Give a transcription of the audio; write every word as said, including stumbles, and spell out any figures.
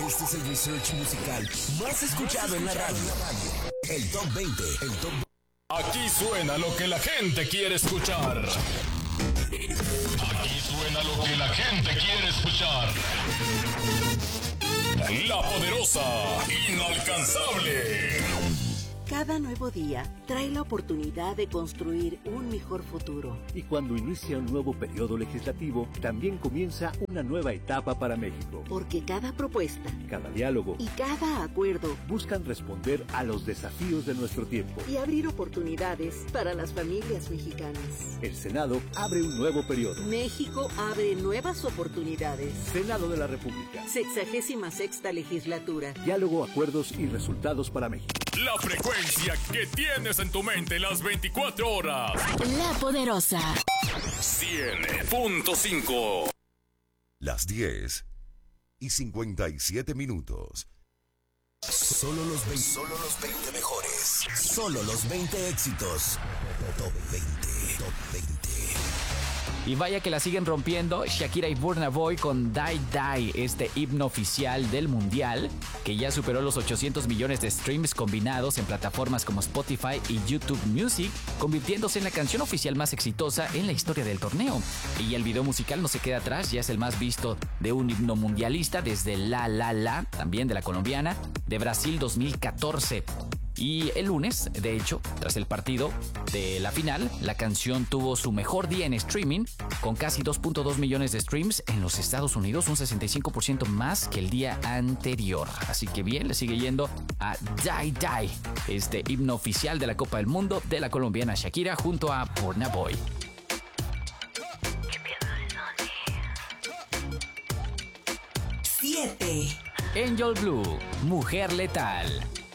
Este es el research musical más escuchado en la radio. El Top veinte. El Top... Aquí suena lo que la gente quiere escuchar. Aquí suena lo que la gente quiere escuchar. La poderosa, inalcanzable. Cada nuevo día trae la oportunidad de construir un mejor futuro. Y cuando inicia un nuevo periodo legislativo, también comienza una nueva etapa para México. Porque cada propuesta, cada diálogo y cada acuerdo buscan responder a los desafíos de nuestro tiempo y abrir oportunidades para las familias mexicanas. El Senado abre un nuevo periodo. México abre nuevas oportunidades. Senado de la República. Sexagésima sexta legislatura. Diálogo, acuerdos y resultados para México. La frecuencia que tienes en tu mente las veinticuatro horas. La poderosa. cien punto cinco. Las diez y cincuenta y siete minutos. Solo los veinte, solo los veinte mejores. Solo los veinte éxitos. Top veinte. Top veinte. Y vaya que la siguen rompiendo Shakira y Burna Boy con Die Die, este himno oficial del mundial, que ya superó los ochocientos millones de streams combinados en plataformas como Spotify y YouTube Music, convirtiéndose en la canción oficial más exitosa en la historia del torneo. Y el video musical no se queda atrás, ya es el más visto de un himno mundialista desde La La La, también de la colombiana, de Brasil dos mil catorce. Y el lunes, de hecho, tras el partido de la final, la canción tuvo su mejor día en streaming, con casi dos punto dos millones de streams en los Estados Unidos, un sesenta y cinco por ciento más que el día anterior. Así que bien, le sigue yendo a Die Die, este himno oficial de la Copa del Mundo de la colombiana Shakira junto a Burna Boy. siete. Angel Blue, Mujer Letal.